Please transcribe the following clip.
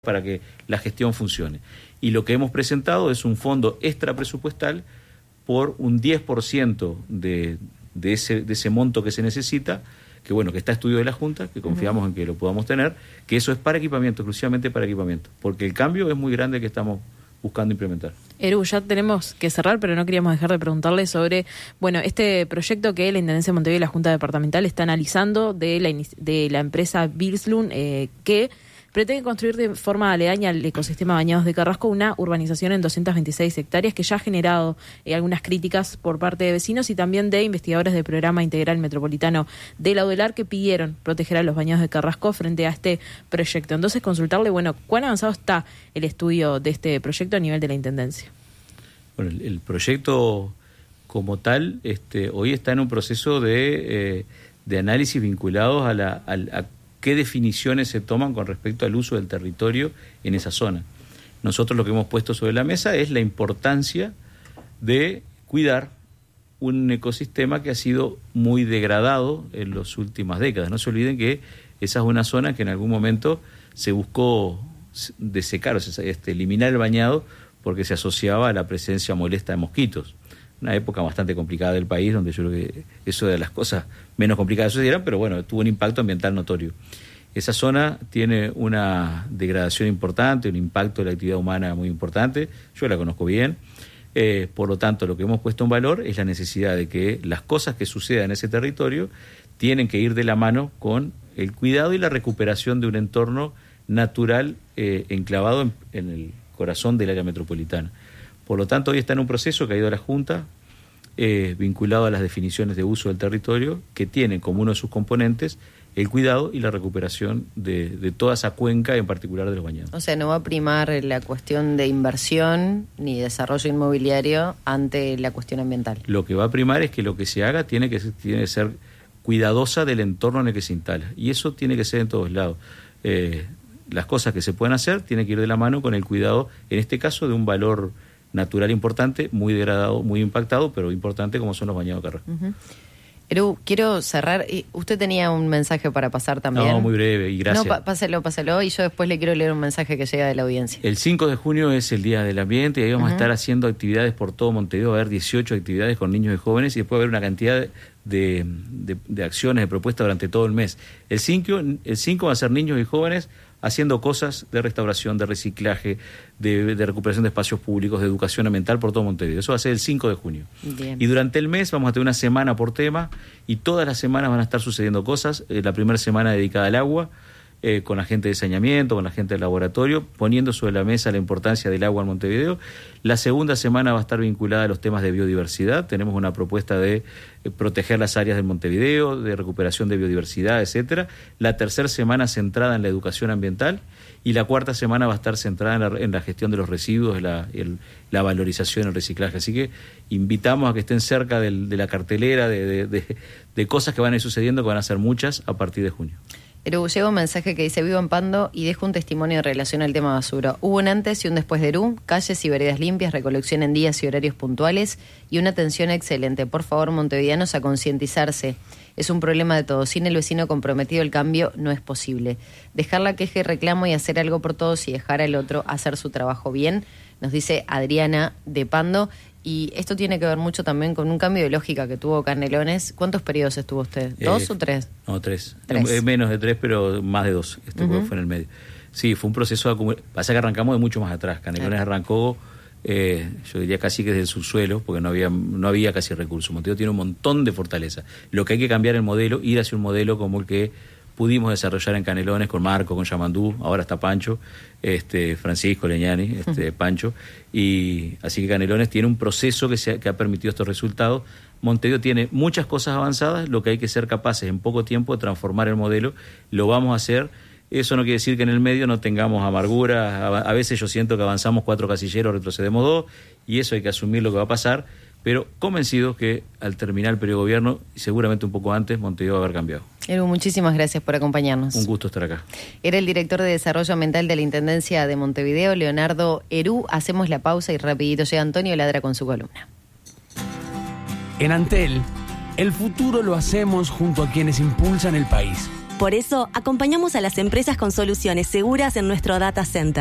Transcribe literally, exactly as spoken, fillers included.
para que la gestión funcione. Y lo que hemos presentado es un fondo extra presupuestal por un diez por ciento de, de, ese, de ese monto que se necesita, que bueno, que está a estudio de la Junta, que confiamos uh-huh. en que lo podamos tener, que eso es para equipamiento, exclusivamente para equipamiento, porque el cambio es muy grande que estamos buscando implementar. Eru, ya tenemos que cerrar, pero no queríamos dejar de preguntarle sobre, bueno, este proyecto que la Intendencia de Montevideo y la Junta Departamental está analizando de la, de la empresa Bilslun, eh, que pretende construir de forma aledaña al ecosistema Bañados de Carrasco una urbanización en doscientas veintiséis hectáreas que ya ha generado eh, algunas críticas por parte de vecinos y también de investigadores del Programa Integral Metropolitano de la UDELAR que pidieron proteger a los Bañados de Carrasco frente a este proyecto. Entonces, consultarle, bueno, ¿cuán avanzado está el estudio de este proyecto a nivel de la Intendencia? Bueno, el, el proyecto como tal este, hoy está en un proceso de, eh, de análisis vinculados a la... A, a qué definiciones se toman con respecto al uso del territorio en esa zona. Nosotros lo que hemos puesto sobre la mesa es la importancia de cuidar un ecosistema que ha sido muy degradado en las últimas décadas. No se olviden que esa es una zona que en algún momento se buscó desecar, o sea, este, eliminar el bañado porque se asociaba a la presencia molesta de mosquitos. Una época bastante complicada del país, donde yo creo que eso de las cosas menos complicadas sucedieron, pero bueno, tuvo un impacto ambiental notorio. Esa zona tiene una degradación importante, un impacto de la actividad humana muy importante, yo la conozco bien, eh, por lo tanto lo que hemos puesto en valor es la necesidad de que las cosas que sucedan en ese territorio tienen que ir de la mano con el cuidado y la recuperación de un entorno natural eh, enclavado en, en el corazón del área metropolitana. Por lo tanto, hoy está en un proceso que ha ido a la Junta, eh, vinculado a las definiciones de uso del territorio, que tiene como uno de sus componentes el cuidado y la recuperación de, de toda esa cuenca, en particular de los bañados. O sea, no va a primar la cuestión de inversión ni desarrollo inmobiliario ante la cuestión ambiental. Lo que va a primar es que lo que se haga tiene que, tiene que ser cuidadosa del entorno en el que se instala. Y eso tiene que ser en todos lados. Eh, las cosas que se pueden hacer tienen que ir de la mano con el cuidado, en este caso, de un valor natural importante, muy degradado, muy impactado, pero importante como son los bañados de Carrasco. Uh-huh. Eru, quiero cerrar. Usted tenía un mensaje para pasar también. No, muy breve, y gracias. No, pa- páselo, páselo, y yo después le quiero leer un mensaje que llega de la audiencia. El cinco de junio es el Día del Ambiente, y ahí vamos uh-huh. a estar haciendo actividades por todo Montevideo, va a haber dieciocho actividades con niños y jóvenes, y después va a haber una cantidad de, de, de acciones, de propuestas durante todo el mes. El cinco, el cinco va a ser niños y jóvenes haciendo cosas de restauración, de reciclaje, de, de recuperación de espacios públicos, de educación ambiental por todo Montevideo. Eso va a ser el cinco de junio. Bien. Y durante el mes vamos a tener una semana por tema, y todas las semanas van a estar sucediendo cosas. Eh, la primera semana dedicada al agua, eh, con la gente de saneamiento, con la gente del laboratorio, poniendo sobre la mesa la importancia del agua en Montevideo. La segunda semana va a estar vinculada a los temas de biodiversidad. Tenemos una propuesta de eh, proteger las áreas del Montevideo, de recuperación de biodiversidad, etcétera. La tercera semana centrada en la educación ambiental, y la cuarta semana va a estar centrada en la, en la gestión de los residuos, la, el, la valorización, el reciclaje. Así que invitamos a que estén cerca del, de la cartelera de, de, de, de cosas que van a ir sucediendo, que van a ser muchas a partir de junio. Eru, llega un mensaje que dice: vivo en Pando y dejo un testimonio en relación al tema basura. Hubo un antes y un después de Eru, calles y veredas limpias, recolección en días y horarios puntuales y una atención excelente. Por favor, montevideanos, a concientizarse. Es un problema de todos. Sin el vecino comprometido el cambio no es posible. Dejar la queja y reclamo y hacer algo por todos y dejar al otro hacer su trabajo bien, nos dice Adriana de Pando. Y esto tiene que ver mucho también con un cambio de lógica que tuvo Canelones. ¿Cuántos periodos estuvo usted? ¿Dos eh, o tres? No, tres. tres. Eh, menos de tres, pero más de dos. Este uh-huh. fue en el medio. Sí, fue un proceso de acumulación. Pasa que arrancamos de mucho más atrás. Canelones claro. arrancó, eh, yo diría casi que desde el subsuelo, porque no había no había casi recursos. Montevideo tiene un montón de fortaleza. Lo que hay que cambiar el modelo, ir hacia un modelo como el que pudimos desarrollar en Canelones con Marco, con Yamandú, ahora está Pancho, este Francisco Leñani, este Pancho, y así que Canelones tiene un proceso que, se ha, que ha permitido estos resultados. Montevideo tiene muchas cosas avanzadas, lo que hay que ser capaces en poco tiempo de transformar el modelo, lo vamos a hacer. Eso no quiere decir que en el medio no tengamos amargura, a, a veces yo siento que avanzamos cuatro casilleros, retrocedemos dos, y eso hay que asumir lo que va a pasar, pero convencidos que al terminar el periodo de gobierno, y seguramente un poco antes, Montevideo va a haber cambiado. Eru, muchísimas gracias por acompañarnos. Un gusto estar acá. Era el director de Desarrollo Ambiental de la Intendencia de Montevideo, Leonardo Eru. Hacemos la pausa y rapidito llega Antonio Ladra con su columna. En Antel, el futuro lo hacemos junto a quienes impulsan el país. Por eso, acompañamos a las empresas con soluciones seguras en nuestro data center.